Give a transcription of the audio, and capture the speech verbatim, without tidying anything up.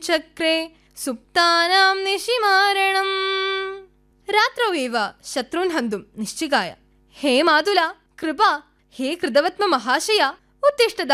ചക്രേ സുപ്താനാം നിശിമാരണം. രാത്രौ एव ശത്രുൻ ഹന്തും നിശ്ചികായ. ഹേ മാതുല കൃപ, ഹേ കൃതവത്മ മഹാശയ, ഉത്തിഷ്ഠത.